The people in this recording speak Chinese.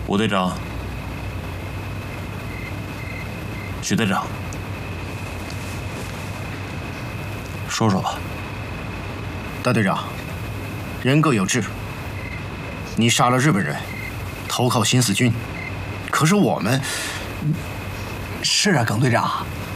吴队长，许队长，说说吧。 大队长，人各有志，你杀了日本人，投靠新四军，可是我们…… 是啊，耿队长，